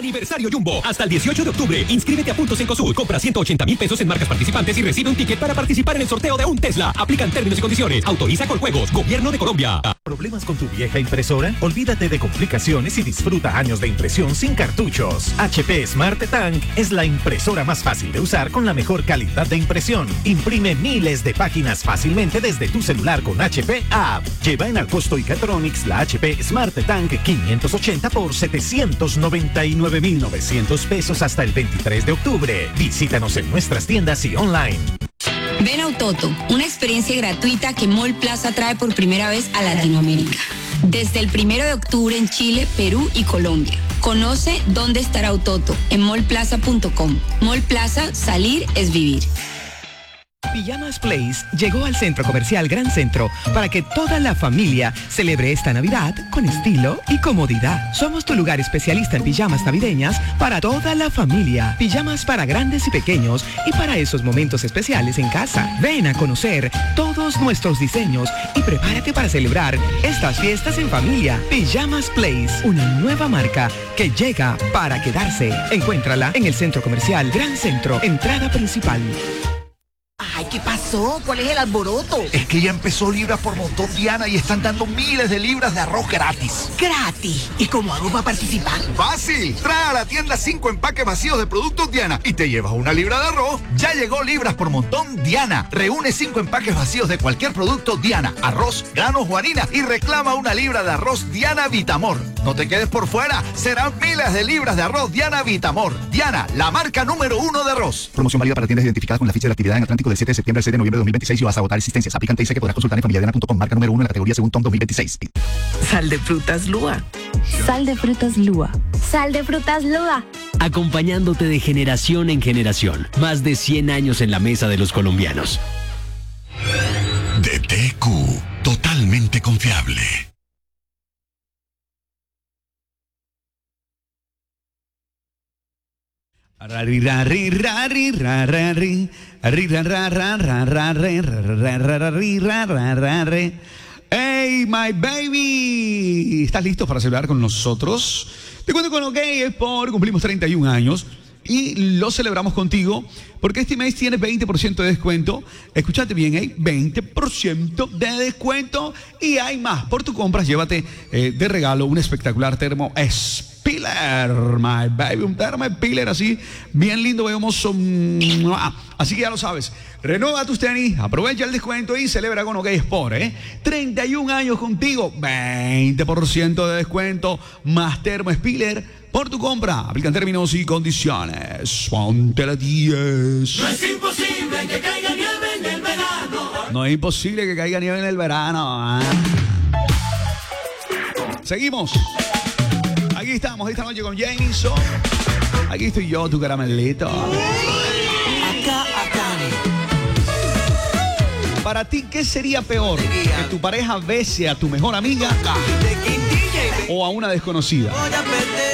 Aniversario Jumbo. Hasta el 18 de octubre. Inscríbete a Puntos Cencosud. Compra 180,000 pesos en marcas participantes y recibe un ticket para participar en el sorteo de un Tesla. Aplican términos y condiciones. Autoriza Coljuegos. Gobierno de Colombia. ¿Problemas con tu vieja impresora? Olvídate de complicaciones y disfruta años de impresión sin cartuchos. HP Smart Tank es la impresora más fácil de usar con la mejor calidad de impresión. Imprime miles de páginas fácilmente desde tu celular con HP App. Lleva en Alcosto y Catronics la HP Smart Tank 580 por 799,900 pesos hasta el 23 de octubre. Visítanos en nuestras tiendas y online. Ven a Autoto, una experiencia gratuita que Mall Plaza trae por primera vez a Latinoamérica. Desde el 1 de octubre en Chile, Perú y Colombia. Conoce dónde estará Autoto en mallplaza.com. Mall Plaza, salir es vivir. Pijamas Place llegó al Centro Comercial Gran Centro para que toda la familia celebre esta Navidad con estilo y comodidad. Somos tu lugar especialista en pijamas navideñas para toda la familia. Pijamas para grandes y pequeños y para esos momentos especiales en casa. Ven a conocer todos nuestros diseños y prepárate para celebrar estas fiestas en familia. Pijamas Place, una nueva marca que llega para quedarse. Encuéntrala en el Centro Comercial Gran Centro, entrada principal. Ay, ¿qué pasó? ¿Cuál es el alboroto? Es que ya empezó Libras por Montón, Diana, y están dando miles de libras de arroz gratis. ¿Gratis? ¿Y cómo hago para participar? ¡Fácil! Trae a la tienda 5 empaques vacíos de productos Diana y te llevas una libra de arroz. Ya llegó Libras por Montón Diana. Reúne 5 empaques vacíos de cualquier producto Diana, arroz, granos o harina y reclama una libra de arroz Diana Vitamor. No te quedes por fuera, serán miles de libras de arroz Diana Vitamor. Diana, la marca número 1 de arroz. Promoción válida para tiendas identificadas con la ficha de la actividad en Atlántico del 7 de septiembre al 6 de noviembre de 2026 y vas a agotar existencias. Aplicante dice que podrás consultar en familiadiana.com, marca número 1 en la categoría según TOM 2026. Sal de frutas Lua. Sal de frutas Lua. Sal de frutas Lua. Acompañándote de generación en generación. Más de 100 años en la mesa de los colombianos. DTQ, totalmente confiable. Hey, my baby, ¿estás listo para celebrar con nosotros? Te cuento con OK Sport, cumplimos 31 años y lo celebramos contigo porque este mes tienes 20% de descuento. Escúchate bien, 20% de descuento y hay más. Por tu compras, llévate de regalo un espectacular termo Spiller, my baby, un termo Spiller así, bien lindo, vemos. Así que ya lo sabes, renueva tus tenis, aprovecha el descuento y celebra con OK Sport, 31 años contigo, 20% de descuento, más termo Spiller por tu compra. Aplican términos y condiciones. Ponte la 10. No es imposible que caiga nieve en el verano. No es imposible que caiga nieve en el verano. Seguimos. Aquí estamos esta noche con Jameson. Aquí estoy yo, tu caramelito. Para ti, ¿qué sería peor? ¿Que tu pareja bese a tu mejor amiga o a una desconocida?